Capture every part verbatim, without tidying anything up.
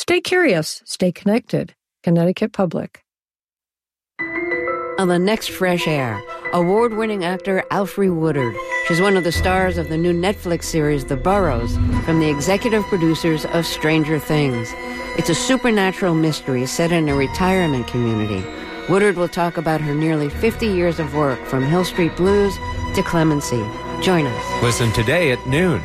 Stay curious, stay connected. Connecticut Public. On the next Fresh Air, award-winning actor Alfre Woodard. She's one of the stars of the new Netflix series The Burrows, from the executive producers of Stranger Things. It's a supernatural mystery set in a retirement community. Woodard will talk about her nearly fifty years of work, from Hill Street Blues to Clemency. Join us. Listen today at noon.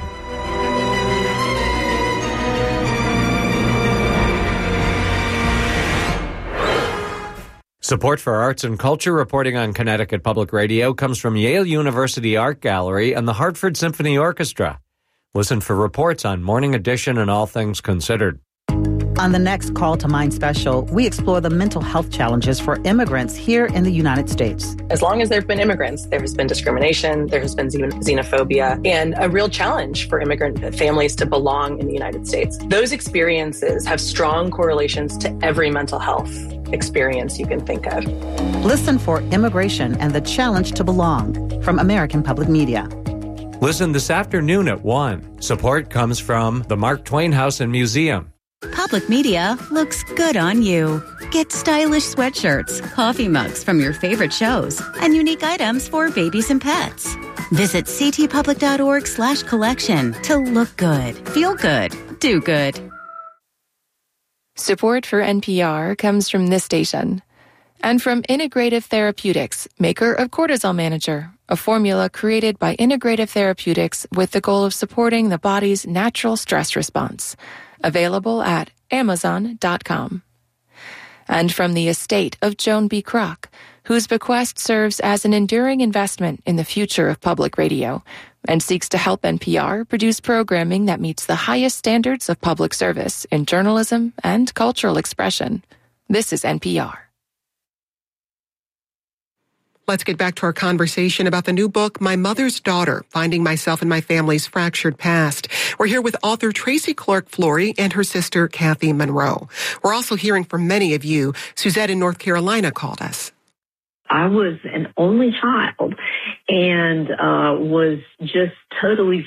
Support for arts and culture reporting on Connecticut Public Radio comes from Yale University Art Gallery and the Hartford Symphony Orchestra. Listen for reports on Morning Edition and All Things Considered. On the next Call to Mind special, we explore the mental health challenges for immigrants here in the United States. As long as there have been immigrants, there has been discrimination, there has been xenophobia, and a real challenge for immigrant families to belong in the United States. Those experiences have strong correlations to every mental health experience you can think of. Listen for Immigration and the Challenge to Belong from American Public Media. Listen this afternoon at one. Support comes from the Mark Twain House and Museum. Public Media looks good on you. Get stylish sweatshirts, coffee mugs from your favorite shows, and unique items for babies and pets. Visit ctpublic.org slash collection to look good, feel good, do good. Support for N P R comes from this station and from Integrative Therapeutics, maker of Cortisol Manager, a formula created by Integrative Therapeutics with the goal of supporting the body's natural stress response. Available at amazon dot com. And from the estate of Joan B. Kroc, whose bequest serves as an enduring investment in the future of public radio and seeks to help N P R produce programming that meets the highest standards of public service in journalism and cultural expression. This is N P R. Let's get back to our conversation about the new book, My Mother's Daughter, Finding Myself and My Family's Fractured Past. We're here with author Tracy Clark Flory and her sister, Kathy Monroe. We're also hearing from many of you. Suzette in North Carolina called us. I was an only child and uh, was just totally